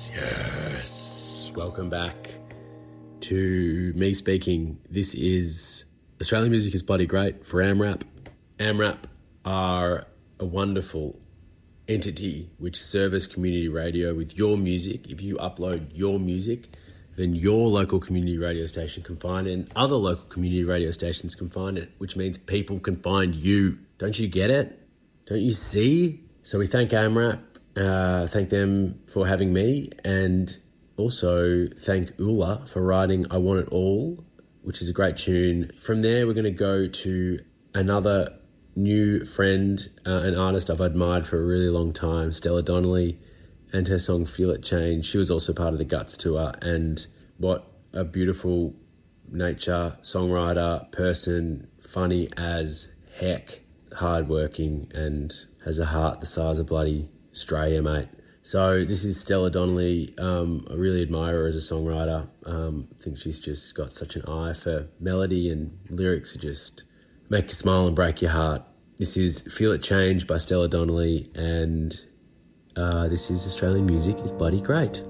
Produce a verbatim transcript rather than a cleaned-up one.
Yes, yes. Welcome back to me speaking. This is Australian Music is Bloody Great for AMRAP. AMRAP are a wonderful entity which service community radio with your music. If you upload your music, then your local community radio station can find it and other local community radio stations can find it, which means people can find you. Don't you get it? Don't you see? So we thank AMRAP, uh, thank them for having me, and also thank Ula for writing I Want It All, which is a great tune. From there, we're going to go to another new friend, uh, an artist I've admired for a really long time, Stella Donnelly, and her song Feel It Change. She was also part of the Guts tour, and what a beautiful nature, songwriter, person, funny as heck, hardworking, and has a heart the size of bloody Australia, mate. So this is Stella Donnelly. Um, I really admire her as a songwriter. Um, I think she's just got such an eye for melody, and lyrics are just make you smile and break your heart. This is Feel It Change by Stella Donnelly, and uh, this is Australian Music is Bloody Great.